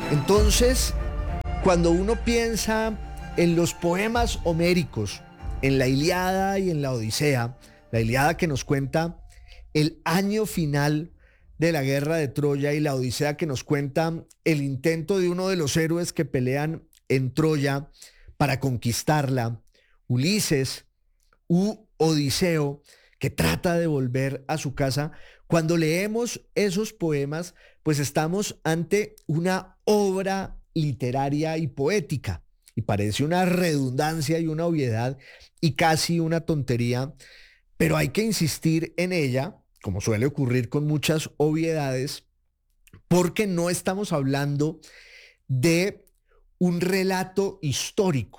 Entonces, cuando uno piensa en los poemas homéricos, en la Ilíada y en la Odisea, la Ilíada que nos cuenta el año final de la guerra de Troya y la Odisea que nos cuenta el intento de uno de los héroes que pelean en Troya para conquistarla, Ulises u Odiseo, que trata de volver a su casa. Cuando leemos esos poemas, pues estamos ante una obra literaria y poética, y parece una redundancia y una obviedad y casi una tontería, pero hay que insistir en ella, como suele ocurrir con muchas obviedades, porque no estamos hablando de un relato histórico.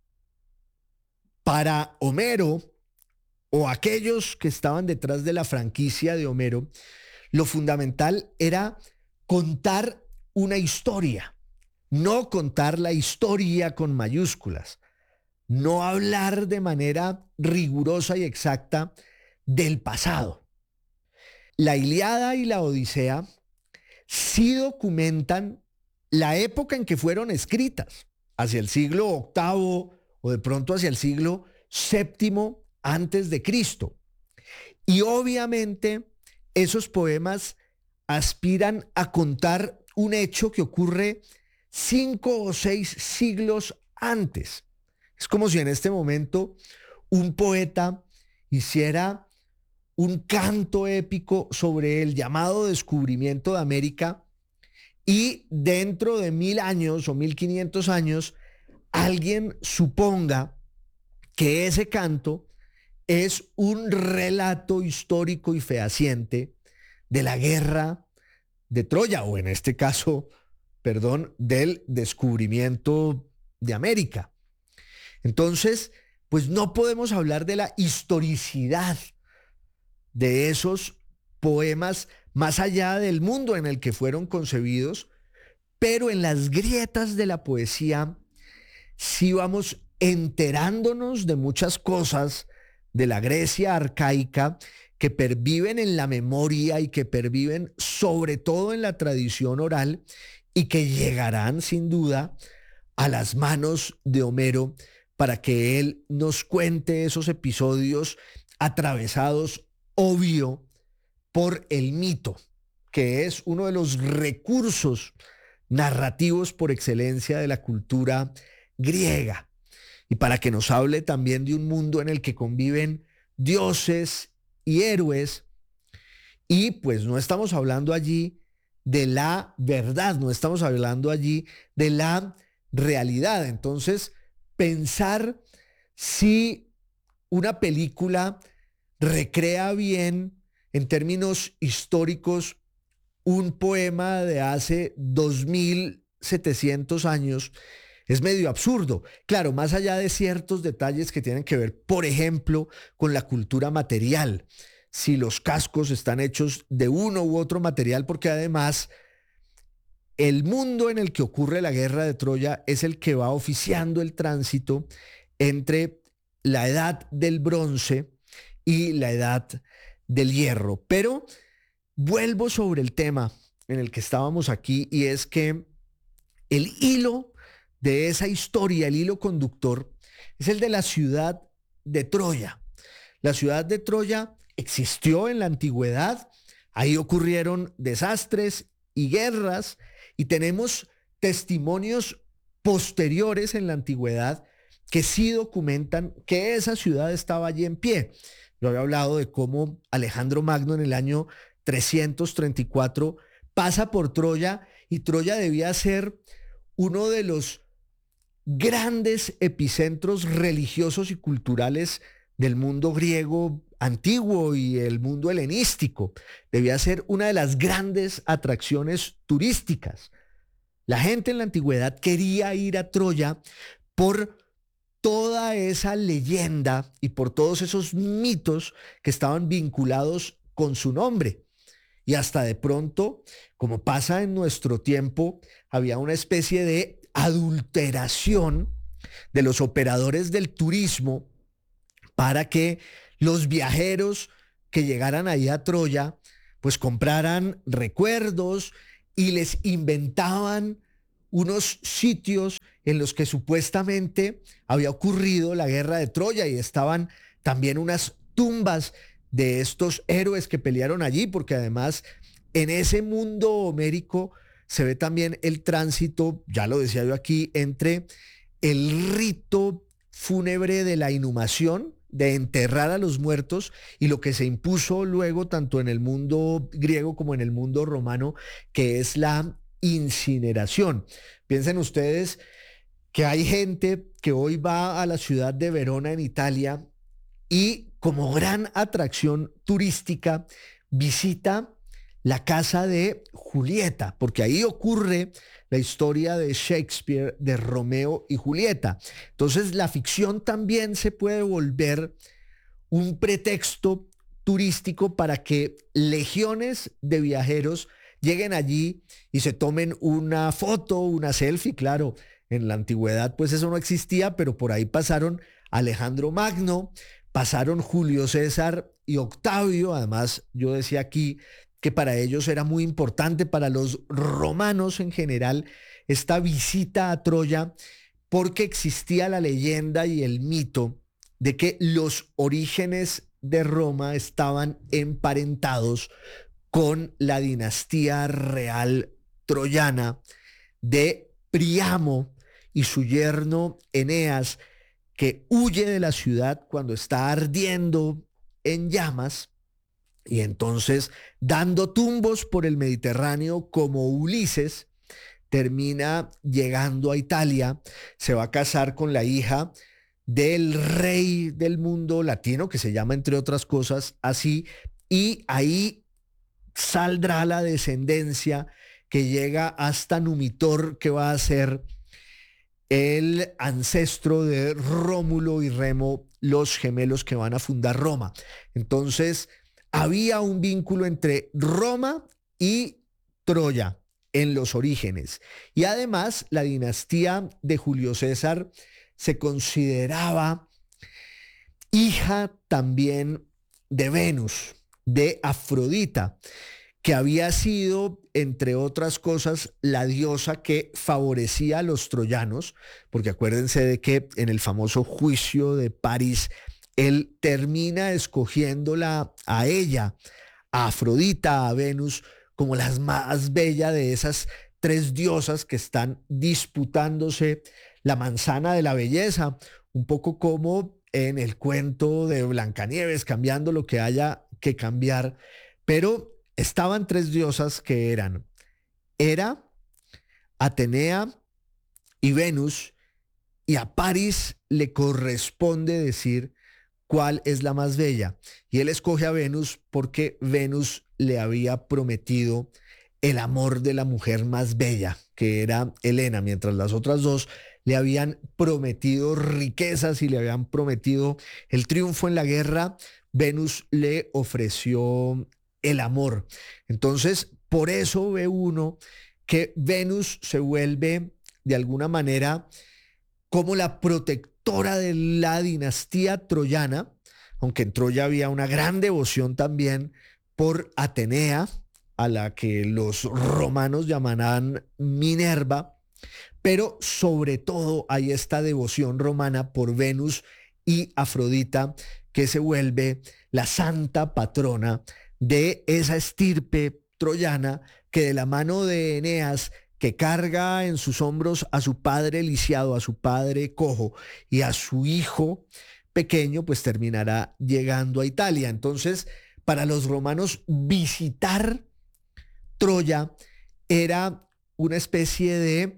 Para Homero, o aquellos que estaban detrás de la franquicia de Homero, lo fundamental era contar una historia, no contar la historia con mayúsculas, no hablar de manera rigurosa y exacta del pasado. La Ilíada y la Odisea sí documentan la época en que fueron escritas, hacia el siglo VIII o de pronto hacia el siglo VII antes de Cristo. Y obviamente esos poemas aspiran a contar un hecho que ocurre 5 o 6 siglos antes. Es como si en este momento un poeta hiciera un canto épico sobre el llamado descubrimiento de América y dentro de 1000 años o 1500 años alguien suponga que ese canto es un relato histórico y fehaciente de la guerra de Troya, o en este caso, perdón, del descubrimiento de América. Entonces, pues no podemos hablar de la historicidad de esos poemas más allá del mundo en el que fueron concebidos, pero en las grietas de la poesía sí vamos enterándonos de muchas cosas de la Grecia arcaica que perviven en la memoria y que perviven sobre todo en la tradición oral y que llegarán sin duda a las manos de Homero para que él nos cuente esos episodios atravesados, obvio, por el mito, que es uno de los recursos narrativos por excelencia de la cultura griega, y para que nos hable también de un mundo en el que conviven dioses y héroes, y pues no estamos hablando allí de la verdad, no estamos hablando allí de la realidad. Entonces, pensar si una película recrea bien en términos históricos un poema de hace 2700 años es medio absurdo. Claro, más allá de ciertos detalles que tienen que ver, por ejemplo, con la cultura material, si los cascos están hechos de uno u otro material, porque además el mundo en el que ocurre la guerra de Troya es el que va oficiando el tránsito entre la edad del bronce y la edad del hierro. Pero vuelvo sobre el tema en el que estábamos aquí, y es que el hilo de esa historia, el hilo conductor, es el de la ciudad de Troya. La ciudad de Troya existió en la antigüedad, ahí ocurrieron desastres y guerras, y tenemos testimonios posteriores en la antigüedad que sí documentan que esa ciudad estaba allí en pie. Yo había hablado de cómo Alejandro Magno en el año 334 pasa por Troya, y Troya debía ser uno de los grandes epicentros religiosos y culturales del mundo griego antiguo y el mundo helenístico. Debía ser una de las grandes atracciones turísticas. La gente en la antigüedad quería ir a Troya por toda esa leyenda y por todos esos mitos que estaban vinculados con su nombre. Y hasta de pronto, como pasa en nuestro tiempo, había una especie de adulteración de los operadores del turismo para que los viajeros que llegaran ahí a Troya pues compraran recuerdos y les inventaban unos sitios en los que supuestamente había ocurrido la guerra de Troya y estaban también unas tumbas de estos héroes que pelearon allí, porque además en ese mundo homérico se ve también el tránsito, ya lo decía yo aquí, entre el rito fúnebre de la inhumación, de enterrar a los muertos, y lo que se impuso luego tanto en el mundo griego como en el mundo romano, que es la incineración. Piensen ustedes que hay gente que hoy va a la ciudad de Verona en Italia y como gran atracción turística visita la casa de Julieta, porque ahí ocurre la historia de Shakespeare de Romeo y Julieta. Entonces la ficción también se puede volver un pretexto turístico para que legiones de viajeros lleguen allí y se tomen una foto, una selfie. Claro, en la antigüedad pues eso no existía, pero por ahí pasaron Alejandro Magno, pasaron Julio César y Octavio. Además, yo decía aquí que para ellos era muy importante, para los romanos en general, esta visita a Troya, porque existía la leyenda y el mito de que los orígenes de Roma estaban emparentados con la dinastía real troyana de Príamo y su yerno Eneas, que huye de la ciudad cuando está ardiendo en llamas y entonces, dando tumbos por el Mediterráneo como Ulises, termina llegando a Italia, se va a casar con la hija del rey del mundo latino, que se llama entre otras cosas así, y ahí saldrá la descendencia que llega hasta Numitor, que va a ser el ancestro de Rómulo y Remo, los gemelos que van a fundar Roma. Entonces, había un vínculo entre Roma y Troya en los orígenes. Y además, la dinastía de Julio César se consideraba hija también de Venus, de Afrodita, que había sido, entre otras cosas, la diosa que favorecía a los troyanos, porque acuérdense de que en el famoso juicio de París, él termina escogiéndola a ella, a Afrodita, a Venus, como la más bella de esas tres diosas que están disputándose la manzana de la belleza, un poco como en el cuento de Blancanieves, cambiando lo que haya que cambiar, pero estaban tres diosas que eran Hera, Atenea y Venus, y a París le corresponde decir cuál es la más bella. Y él escoge a Venus porque Venus le había prometido el amor de la mujer más bella, que era Helena, mientras las otras dos le habían prometido riquezas y le habían prometido el triunfo en la guerra. Venus le ofreció el amor. Entonces, por eso ve uno que Venus se vuelve de alguna manera como la protectora de la dinastía troyana, aunque en Troya había una gran devoción también por Atenea, a la que los romanos llamarán Minerva, pero sobre todo hay esta devoción romana por Venus y Afrodita, que se vuelve la santa patrona de esa estirpe troyana que de la mano de Eneas, que carga en sus hombros a su padre lisiado, a su padre cojo y a su hijo pequeño, pues terminará llegando a Italia. Entonces, para los romanos, visitar Troya era una especie de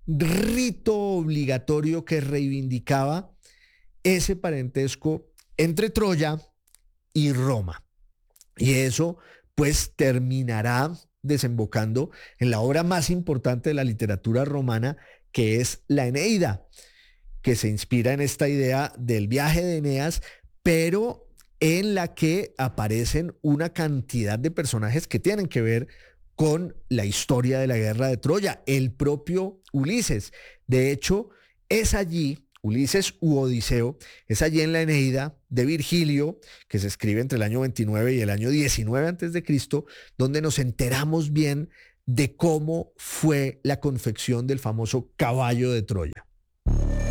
rito obligatorio que reivindicaba ese parentesco entre Troya y Roma. Y eso pues terminará desembocando en la obra más importante de la literatura romana, que es la Eneida, que se inspira en esta idea del viaje de Eneas, pero en la que aparecen una cantidad de personajes que tienen que ver con la historia de la guerra de Troya, el propio Ulises. De hecho, es allí, Ulises u Odiseo, es allí en la Eneida de Virgilio, que se escribe entre el año 29 y el año 19 antes de Cristo, donde nos enteramos bien de cómo fue la confección del famoso caballo de Troya.